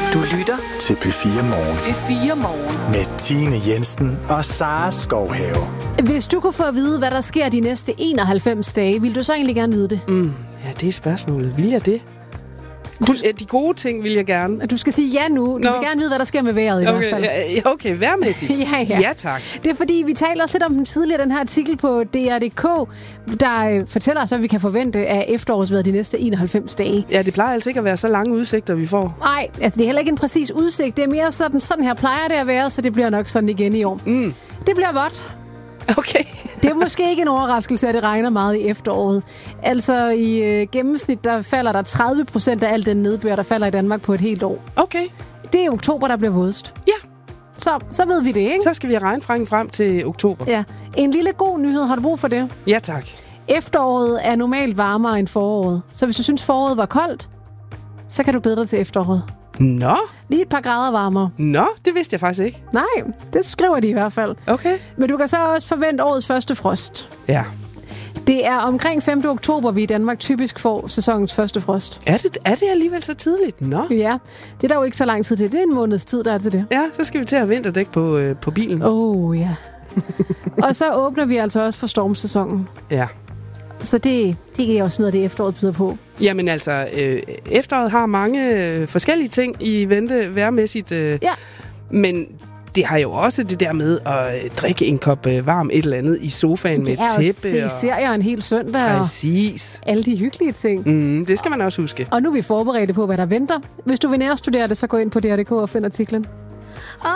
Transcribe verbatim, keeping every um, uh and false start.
Du lytter til P fire Morgen. P fire Morgen. Med Tine Jensen og Sara Skovhave. Hvis du kunne få at vide, hvad der sker de næste enoghalvfems dage, vil du så egentlig gerne vide det? Mm, ja, det er spørgsmålet. Vil jeg det? Du, de gode ting vil jeg gerne. Du skal sige ja nu. Du Nå. vil gerne vide, hvad der sker med vejret i okay, hvert fald. Ja, okay, vejrmæssigt. ja, ja. ja, tak. Det er fordi, vi taler også lidt om den tidligere, den her artikel på D R punktum d k, der øh, fortæller os, hvad vi kan forvente af efterårsvejret de næste enoghalvfems dage. Ja, det plejer altså ikke at være så lange udsigter, vi får. Nej, altså det er heller ikke en præcis udsigt. Det er mere sådan, sådan her plejer det at være, så det bliver nok sådan igen i år. Mm. Det bliver vådt. Okay. Det er måske ikke en overraskelse, at det regner meget i efteråret. Altså i øh, gennemsnit, der falder der tredive procent af al den nedbør, der falder i Danmark på et helt år. Okay. Det er oktober, der bliver vådest. Ja. Så, så ved vi det, ikke? Så skal vi regne frem til oktober. Ja. En lille god nyhed. Har du brug for det? Ja, tak. Efteråret er normalt varmere end foråret. Så hvis du synes, foråret var koldt, så kan du glæde dig til efteråret. Nå. Lige et par grader varmere. Nå, det vidste jeg faktisk ikke. Nej, det skriver de i hvert fald. Okay. Men du kan så også forvente årets første frost. Ja. Det er omkring femte oktober, vi i Danmark typisk får sæsonens første frost. Er det, er det alligevel så tidligt? Nå. Ja, det er der jo ikke så lang tid til. Det er en måneds tid, der er til det. Ja, så skal vi til at have vinterdæk på, øh, på bilen. Åh, oh, ja. Og så åbner vi altså også for stormsæsonen. Ja. Så det, det er også noget, det efteråret byder på. Jamen altså, øh, efteråret har mange øh, forskellige ting i vente vejrmæssigt. Øh, ja. Men det har jo også det der med at øh, drikke en kop øh, varm et eller andet i sofaen med et tæppe. Det er at se serier en hel søndag. Præcis. Og alle de hyggelige ting. Mm, det skal man også huske. Og nu er vi forberedte på, hvad der venter. Hvis du vil nærstudere det, så gå ind på D R punktum d k og find artiklen.